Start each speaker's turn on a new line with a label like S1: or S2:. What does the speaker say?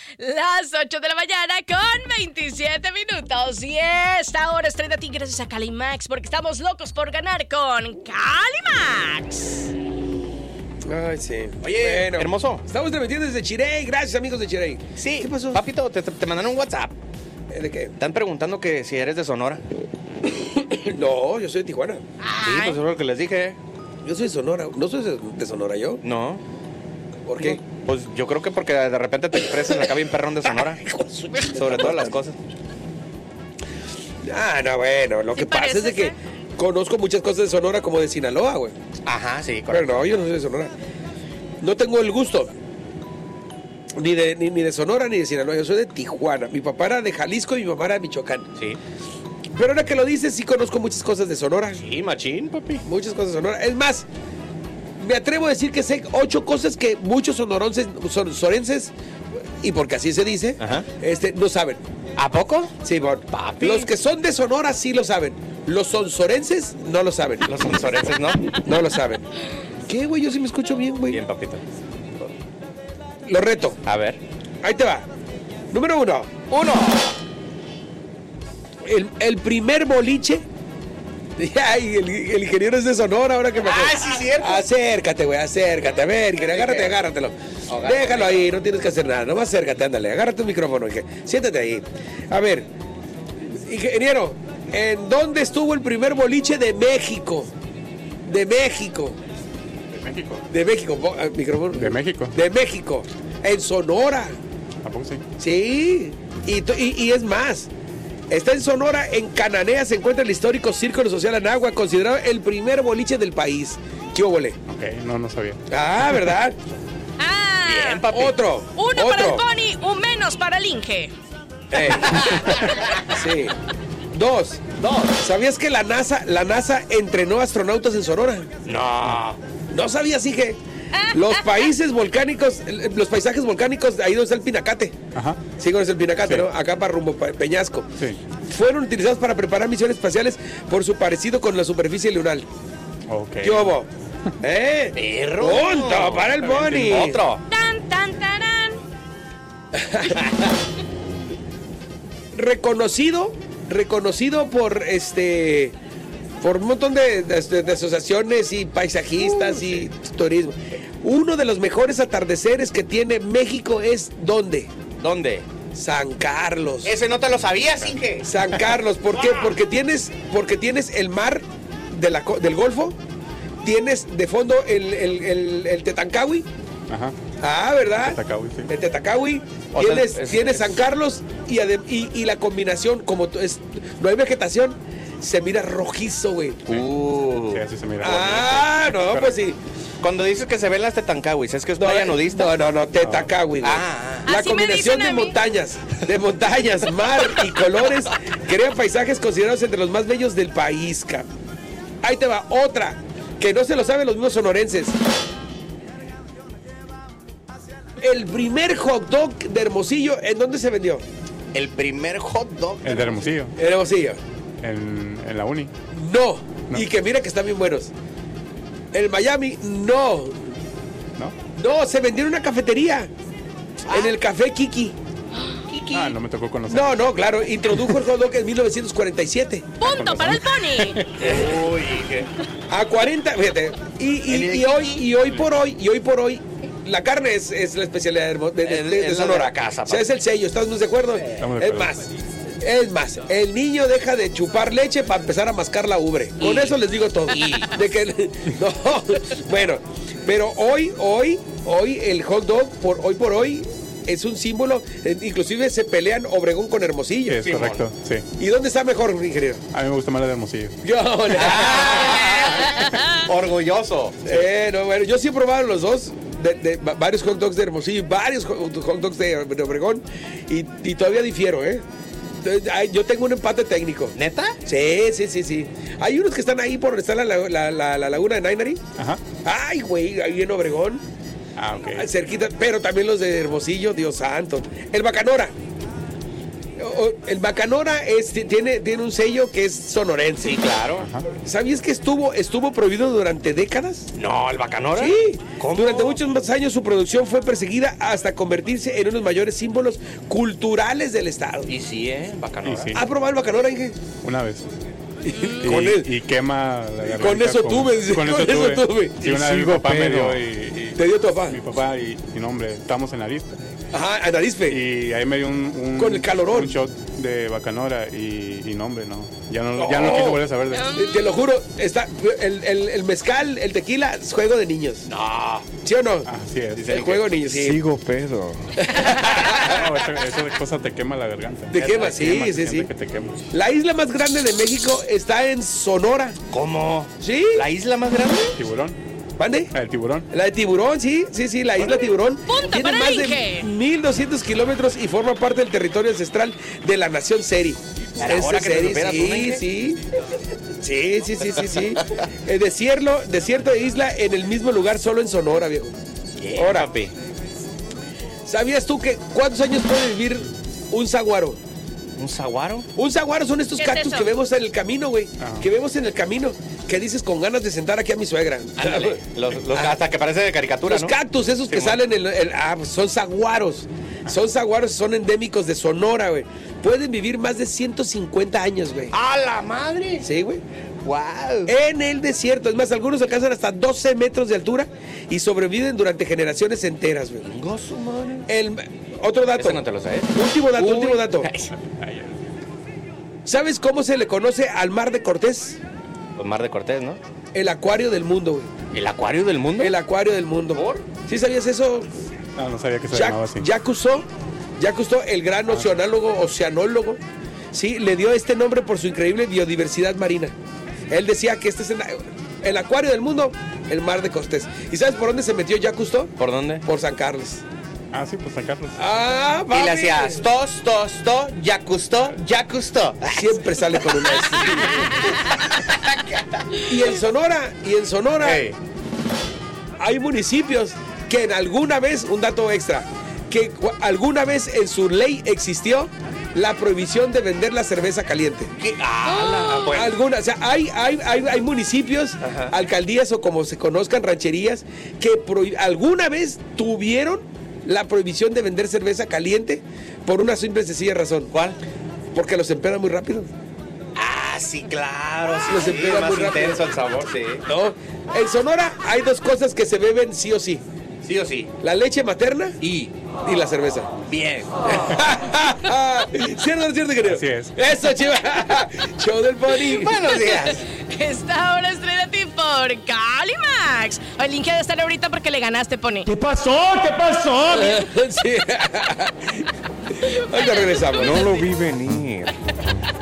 S1: Las 8 de la mañana con 27 minutos. Y esta hora es Tren de ti gracias a Calimax, porque estamos locos por ganar con Calimax.
S2: Ay, sí.
S3: Oye, bueno, hermoso.
S2: Estamos transmitiendo desde Chirey. Gracias, amigos de Chirey.
S3: Sí.
S2: ¿Qué pasó?
S3: Papito, te mandaron un WhatsApp.
S2: ¿De qué?
S3: Están preguntando que si eres de Sonora.
S2: No, yo soy de Tijuana.
S3: Sí, pues eso es lo que les dije.
S2: Yo soy de Sonora. ¿No soy de Sonora yo?
S3: No.
S2: ¿Por qué?
S3: Pues yo creo que porque de repente te expresas acá bien perrón de Sonora. Sobre todas las cosas.
S2: Ah, no, bueno. Lo que pasa es de que conozco muchas cosas de Sonora como de Sinaloa, güey.
S3: Ajá, sí,
S2: correcto. Pero no, yo no soy de Sonora. No tengo el gusto. Ni de Sonora ni de Sinaloa. Yo soy de Tijuana. Mi papá era de Jalisco y mi mamá era de Michoacán.
S3: Sí.
S2: Pero ahora que lo dices, sí conozco muchas cosas de Sonora.
S3: Sí, machín, papi.
S2: Muchas cosas de Sonora. Es más, me atrevo a decir que sé 8 cosas que muchos sonorenses, y porque así se dice, no saben.
S3: ¿A poco?
S2: Sí, bon.
S3: Papi.
S2: Los que son de Sonora sí lo saben. Los sonsorenses no lo saben.
S3: Los sonsorenses no.
S2: No lo saben. ¿Qué, güey? Yo sí me escucho bien, güey.
S3: Bien, papito.
S2: Lo reto.
S3: A ver.
S2: Ahí te va. Número 1. El primer boliche. Ay, el ingeniero es de Sonora, ahora que me acuerdo.
S3: Ah, sí, cierto.
S2: Acércate, güey, acércate. A ver, agárratelo. Déjalo ahí, no tienes que hacer nada. Nomás acércate, ándale. Agárrate el micrófono. Siéntate ahí. A ver, ingeniero, ¿en dónde estuvo el primer boliche de México? De México. Micrófono.
S4: De México.
S2: De México. En Sonora.
S4: ¿A poco sí?
S2: Sí. Y es más. Está en Sonora, en Cananea se encuentra el histórico Círculo Social Anáhuac, considerado el primer boliche del país. ¿Qué óvole?
S4: Ok, no sabía.
S2: Ah, ¿verdad?
S3: Bien, papi.
S2: Otro.
S1: Para el Pony, un menos para el Inge.
S2: Sí. Dos. ¿Sabías que la NASA entrenó astronautas en Sonora?
S3: No.
S2: ¿No sabías, Inge? Los paisajes volcánicos, ahí donde está el Pinacate.
S4: Ajá.
S2: Sí, conoces el Pinacate,
S4: Sí.
S2: ¿no? Acá para rumbo Peñasco.
S4: Sí.
S2: Fueron utilizados para preparar misiones espaciales por su parecido con la superficie lunar.
S4: Ok.
S2: ¿Qué hubo?
S3: Perro.
S2: ¡Punto para el Pony!
S3: Otro.
S1: Tan, tan, tarán.
S2: Reconocido por un montón de asociaciones y paisajistas y turismo. Uno de los mejores atardeceres que tiene México es ¿dónde? San Carlos.
S3: Ese no te lo sabías, Inge.
S2: San Carlos, ¿por qué? Porque tienes el mar del Golfo, tienes de fondo el Tetancawi.
S4: Ajá.
S2: Ah, ¿verdad?
S4: Tetancawi, sí.
S2: El Tetancawi.
S3: O sea,
S2: Tienes San Carlos y la combinación, como no hay vegetación, se mira rojizo, güey.
S4: Sí, así se mira.
S2: Ah, no,
S4: Pero-
S2: pues sí.
S3: Cuando dices que se ven las Tetancawis, ¿es que es playa nudista?
S2: No, Tetancawi, güey. La
S1: Así me
S2: combinación
S1: dicen a
S2: de montañas, mar y colores crean paisajes considerados entre los más bellos del país, cabrón. Ahí te va otra, que no se lo saben los mismos sonorenses. El primer hot dog de Hermosillo, ¿en dónde se vendió?
S3: El primer hot dog.
S4: El de Hermosillo.
S2: En Hermosillo.
S4: En la uni.
S2: No.
S4: No.
S2: Y que mira que están bien buenos. El Miami, no.
S4: ¿No?
S2: No, se vendió en una cafetería. En el Café Kiki.
S4: Ah, no me tocó conocer.
S2: No, claro. Introdujo el hot dog en 1947.
S1: Punto para el Pony.
S3: Uy, ¿qué?
S2: A 40, fíjate. Y hoy por hoy, la carne es la especialidad de
S3: Es la
S2: Sonora.
S3: de la casa,
S2: O sea, es el sello, ¿estamos de acuerdo?
S4: Estamos de
S2: Es
S4: acuerdo.
S2: más, el niño deja de chupar leche para empezar a mascar la ubre. Con eso les digo todo. De que, no, bueno, pero hoy el hot dog, por hoy, es un símbolo. Inclusive se pelean Obregón con Hermosillo.
S4: Sí, es correcto, sí.
S2: ¿Y dónde está mejor, ingeniero?
S4: A mí me gusta más la de Hermosillo.
S3: Orgulloso.
S2: Bueno, yo sí he probado los dos. Varios hot dogs de Hermosillo, varios hot dogs de Obregón, y todavía difiero, ¿eh? Yo tengo un empate técnico.
S3: ¿Neta?
S2: Sí. Hay unos que están ahí por donde está la laguna de Nainari.
S4: Ajá.
S2: Ay, güey, ahí en Obregón.
S4: Ah, ok.
S2: Cerquita, pero también los de Hermosillo, Dios santo. El Bacanora. El Bacanora tiene un sello que es sonorense.
S3: Sí, claro.
S2: ¿Sabías que estuvo prohibido durante décadas?
S3: No, el Bacanora.
S2: Sí.
S3: ¿Cómo?
S2: Durante muchos más años su producción fue perseguida hasta convertirse en uno de los mayores símbolos culturales del estado.
S3: Y sí, Bacanora.
S4: Y sí.
S2: ¿Ha probado el Bacanora, Inge?
S4: Una vez.
S2: Con él.
S4: Y quema la garganta.
S2: Con eso tuve, dice,
S4: Con eso tuve. Sí, una vez mi papá me dio y
S2: ¿Te dio tu papá?
S4: mi papá y no, hombre, estamos en la lista.
S2: Ajá, a Narispe.
S4: Y ahí me dio un
S2: Con el calorón.
S4: un shot de Bacanora y no, hombre, no. Ya no quiso volver a saber de eso.
S2: Te lo juro, está el mezcal, el tequila, es juego de niños.
S3: No.
S2: ¿Sí o no?
S4: Así es.
S2: El juego de niños, sí.
S5: Sigo pedo.
S4: No, eso de cosa te quema la garganta.
S2: Te quema,
S4: Te
S2: sí,
S4: se
S2: sí,
S4: siente
S2: sí.
S4: que te quema.
S2: La isla más grande de México está en Sonora.
S3: ¿Cómo?
S2: ¿Sí?
S3: ¿La isla más grande?
S4: ¿Tiburón?
S2: ¿Mande?
S4: El tiburón.
S2: La de Tiburón, sí, la isla Tiburón.
S1: Punto
S2: Tiene
S1: para
S2: más
S1: el
S2: de
S1: Inge.
S2: 1,200 kilómetros y forma parte del territorio ancestral de la nación Seri.
S3: Ahora que te
S2: Seri,
S3: superas, ¿no, Inge?
S2: sí. El desierto de isla en el mismo lugar, solo en Sonora, viejo.
S3: Yeah,
S2: Ahora,
S3: papi.
S2: ¿sabías tú que cuántos años puede vivir un saguaro?
S3: ¿Un saguaro?
S2: Un saguaro son estos
S1: ¿Qué es
S2: cactus
S1: eso?
S2: que vemos en el camino, güey.
S4: Ajá.
S2: Que vemos en el camino. Que dices con ganas de sentar aquí a mi suegra.
S3: Ándale. Hasta que parece de caricatura,
S2: Los
S3: ¿no?
S2: cactus, esos que salen pues son saguaros. Son saguaros, son endémicos de Sonora, güey. Pueden vivir más de 150 años, güey.
S3: ¡A la madre!
S2: Sí, güey.
S3: ¡Wow!
S2: En el desierto. Es más, algunos alcanzan hasta 12 metros de altura y sobreviven durante generaciones enteras, güey. Otro dato.
S3: Ese no te lo sabes.
S2: Último dato.
S4: Ay,
S2: ¿Sabes cómo se le conoce al mar de Cortés?
S3: Pues Mar de Cortés, ¿no?
S2: El acuario del mundo, güey.
S3: ¿El acuario del mundo?
S2: El acuario del mundo.
S3: ¿Por?
S2: ¿Sí sabías eso?
S4: no sabía que se llamaba así.
S2: Jacques Cousteau, el gran oceanólogo, sí, le dio este nombre por su increíble biodiversidad marina. Él decía que este es el acuario del mundo, el mar de Cortés. ¿Y sabes por dónde se metió Jacques Cousteau?
S3: ¿Por dónde?
S2: Por San Carlos.
S4: Ah, sí, pues San Carlos.
S2: Ah,
S3: Y le
S2: papi.
S3: hacías ya custó.
S2: Siempre sale con una. Y en Sonora
S3: Ey.
S2: hay municipios que en alguna vez, un dato extra, que alguna vez en su ley existió la prohibición de vender la cerveza caliente.
S3: ¿Qué? Bueno.
S2: Algunas, o sea, hay municipios,
S3: Ajá.
S2: alcaldías o como se conozcan, rancherías, que alguna vez tuvieron la prohibición de vender cerveza caliente por una simple y sencilla razón.
S3: ¿Cuál?
S2: Porque los emperan muy rápido.
S3: Ah, sí, claro. Sí,
S2: Los empera
S3: más
S2: muy rápido.
S3: intenso el sabor, sí.
S2: ¿No? En Sonora hay dos cosas que se beben sí o sí.
S3: Sí o sí.
S2: La leche materna
S3: Y
S2: y la cerveza.
S3: bien.
S2: ¿Cierto o no es cierto, querido?
S4: Así es.
S2: Eso, chiva. Show del Pony.
S3: Buenos días.
S1: Esta hora es Trae a ti por Calimax. El Inge de estar ahorita porque le ganaste, Pony.
S5: ¿Qué pasó? ¿Qué pasó?
S2: Sí. Ahorita regresamos.
S5: No lo vi venir.